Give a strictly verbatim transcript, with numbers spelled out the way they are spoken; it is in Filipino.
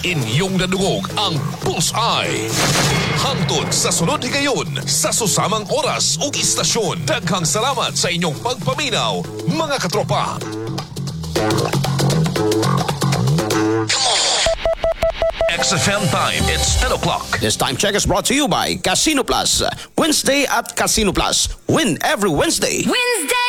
Inyong nadungog ang Bullseye. Hangtod sa sunod higayon sa susamang oras ug istasyon. Daghang salamat sa inyong pagpaminaw, mga katropa. X F M time, it's ten o'clock. This time check is brought to you by Casino Plus. Wednesday at Casino Plus. Win every Wednesday. Wednesday!